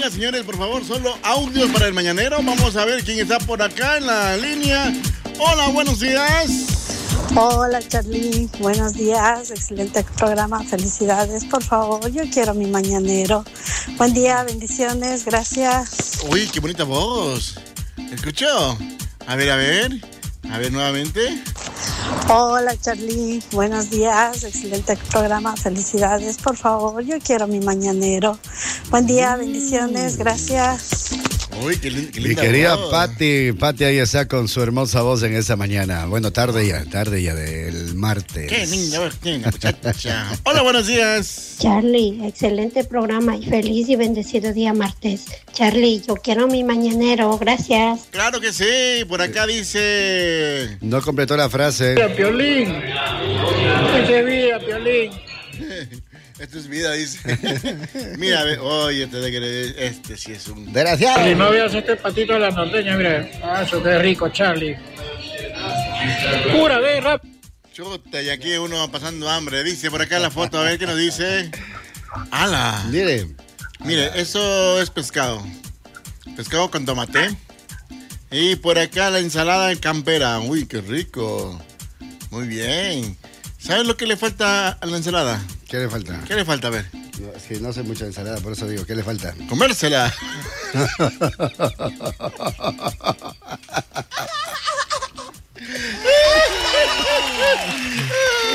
Venga, señores, por favor, solo audios para el mañanero. Vamos a ver quién está por acá en la línea. Hola, buenos días. Hola, Charlie. Buenos días. Excelente programa. Felicidades. Por favor, yo quiero mi mañanero. Buen día, bendiciones. Gracias. Uy, qué bonita voz. ¿Escuchó? A ver nuevamente. Hola, Charlie. Buenos días. Excelente programa. Felicidades. Por favor, yo quiero mi mañanero. Buen día, bendiciones. Gracias. Uy, qué linda Mi querida voz. Pati ahí está con su hermosa voz en esta mañana. Bueno, tarde ya del martes. Qué linda voz tiene, muchacha. Hola, buenos días. Charlie, excelente programa y feliz y bendecido día martes. Charlie, yo quiero mi mañanero, gracias. Claro que sí, por acá dice... No completó la frase. Piolín. ¡Qué vida, Piolín! Esto es vida, dice. Mira, oye, este sí es un... Desgraciado. Si no veas este patito de la norteña, mira. Ah, eso qué rico, Charlie. Pura, ve, rap. Chuta, y aquí uno va pasando hambre. Dice por acá la foto, a ver qué nos dice. ¡Hala! Mire, eso es pescado. Pescado con tomate. Y por acá la ensalada campera. Uy, qué rico. Muy bien. ¿Sabes lo que le falta a la ensalada? ¿Qué le falta? ¿Qué le falta? A ver. No, es que no sé mucha ensalada, por eso digo, ¿qué le falta? Comérsela.